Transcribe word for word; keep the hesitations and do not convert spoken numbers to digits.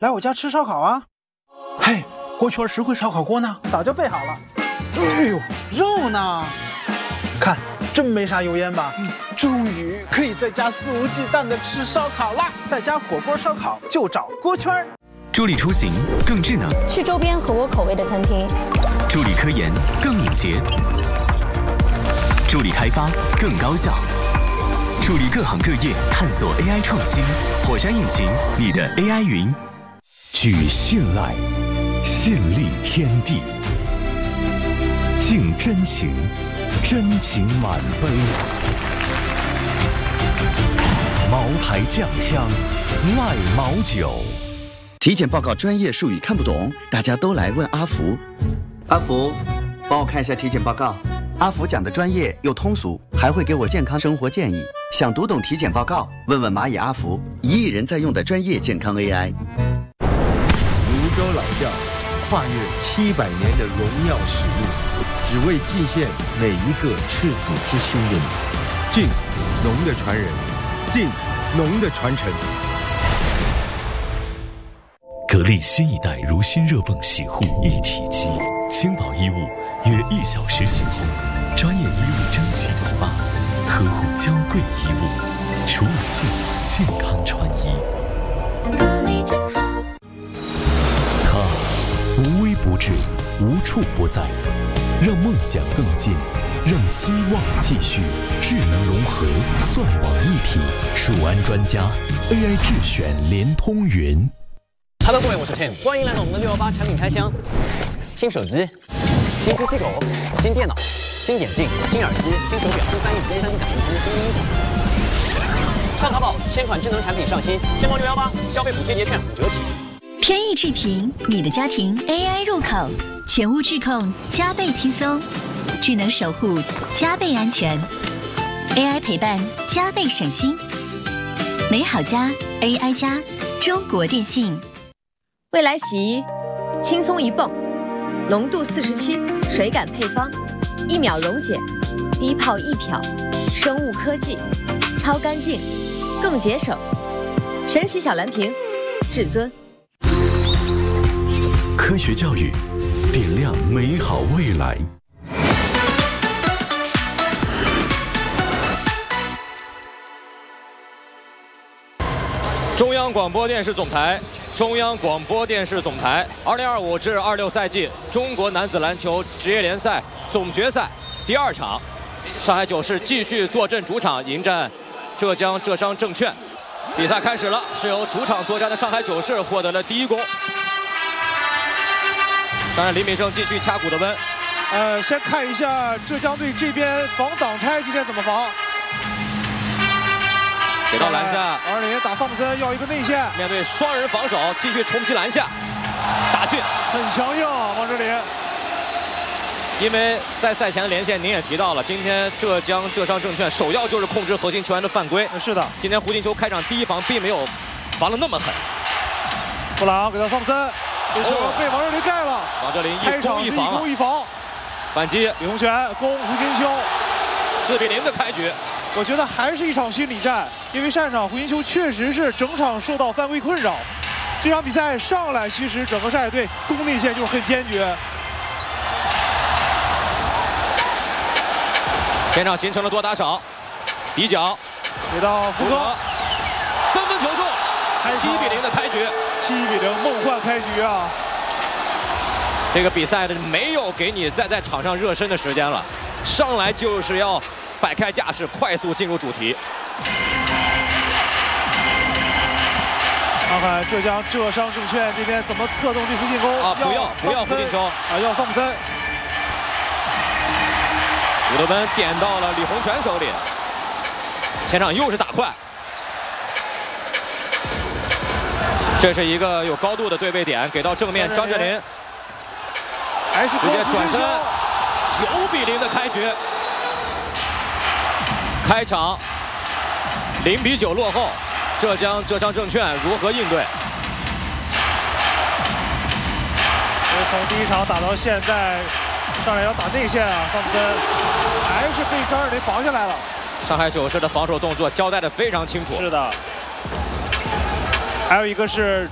来我家吃烧烤啊！嘿，锅圈实惠烧烤锅呢？早就备好了。哎呦，肉呢？看，真没啥油烟吧？嗯，终于可以在家肆无忌惮的吃烧烤啦！在家火锅烧烤就找锅圈。 助力出行更智能， 去周边合我口味的餐厅； 助力科研更敏捷，助力开发更高效，助力各行各业探索 A I 创新。火山引擎，你的 A I 云。 举信赖，信立天地；敬真情，真情满杯。茅台酱香，赖茅酒。 体检报告专业术语看不懂，大家都来问阿福。阿福，帮我看一下体检报告。阿福讲的专业又通俗，还会给我健康生活建议。想读懂体检报告，问问蚂蚁阿福，一亿人在用的专业健康 A I。 泸州老窖，跨越七百年的荣耀使命，只为祭献每一个赤子之心的你。敬农的传人，敬农的传承。 格力新一代如新热泵洗护一体机，轻薄衣物约一小时洗护，专业衣物蒸汽 S P A， 呵护娇贵衣物，除了净，健康穿衣。 格力真好。 它无微不至，无处不在，让梦想更近，让希望继续。智能融合，算网一体，数安专家 A I 智选联通云。 Hello， 各位，我是 Tim， 欢迎来到我们的六一八产品开箱。新手机、新机器狗、新电脑、新眼镜、新耳机、新手表、新翻译机、新打印机、新衣服。上淘宝，千款智能产品上新，天猫六一八消费补贴节券五折起。 天翼智屏，你的家庭 A I 入口，全屋智控加倍轻松，智能守护加倍安全 ，A I 陪伴加倍省心。美好家 A I 家，中国电信。 未来洗衣，轻松一泵，浓度四十七，水感配方，一秒溶解，低泡一漂，生物科技，超干净，更节省。神奇小蓝瓶，至尊。 科学教育，点亮美好未来。 中央广播电视总台，中央广播电视总台，二零二五至二六赛季中国男子篮球职业联赛总决赛第二场，上海九世继续坐镇主场迎战浙江浙商证券。比赛开始了，是由主场作战的上海九世获得了第一攻。当然，李敏胜继续掐鼓的温。 呃，先看一下浙江队这边防挡拆今天怎么防。 给到篮下， 王志林打桑普森要一个内线， 面对双人防守，继续冲击篮下，打进， 很强硬啊，王志林。 因为在赛前的连线您也提到了，今天浙江浙商证券首要就是控制核心球员的犯规。 是的， 今天胡金秋开场第一防并没有防得那么狠。 布朗给到桑普森，这球被王哲林盖了。 王哲林一攻一防，一攻一防， 反击李洪权攻胡金秋， 四比零的开局。 我觉得还是一场心理战，因为上场胡金秋确实是整场受到犯规困扰。这场比赛上来，其实整个上海队攻内线就是很坚决。 前场形成了多打少，底角给到福哥， 三分球中，七比零的开局， 七比零梦幻开局啊！ 这个比赛的没有给你再在场上热身的时间了，上来就是要摆开架势，快速进入主题。 看看浙江浙商证券这边怎么策动这次进攻啊！不要不要胡金秋啊，要桑普森。 伍德温点到了李洪权手里，前场又是打快，这是一个有高度的对位点，给到正面张镇麟， 还是直接转身，九比零的开局。开场零比九落后，浙江浙商证券如何应对？ 从第一场打到现在，上来要打内线啊，桑普森还是被张镇麟防下来了。 上海九世的防守动作交代的非常清楚。 是的，还有一个是